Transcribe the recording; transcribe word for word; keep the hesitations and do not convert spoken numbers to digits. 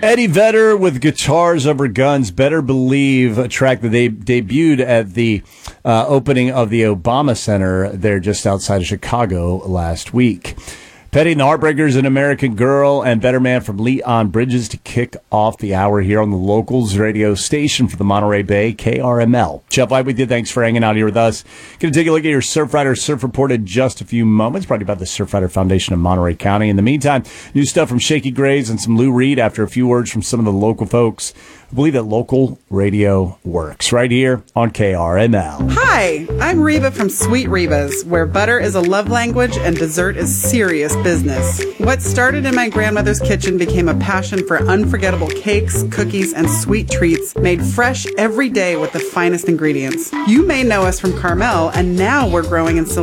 Eddie Vedder with Guitars Over Guns, Better Believe, a track that they debuted at the uh, opening of the Obama Center there just outside of Chicago last week. Petty and the Heartbreakers, An American Girl, and Better Man from Leon Bridges to kick off the hour here on the Locals radio station for the Monterey Bay, K R M L. Jeff White with you. Thanks for hanging out here with us. Going to take a look at your Surfrider Surf Report in just a few moments, probably about the Surfrider Foundation of Monterey County. In the meantime, new stuff from Shaky Graves and some Lou Reed after a few words from some of the local folks who believe that local radio works. Right here on K R M L. Hi, I'm Reba from Sweet Reba's, where butter is a love language and dessert is serious business. What started in my grandmother's kitchen became a passion for unforgettable cakes, cookies, and sweet treats made fresh every day with the finest ingredients. You may know us from Carmel, and now we're growing in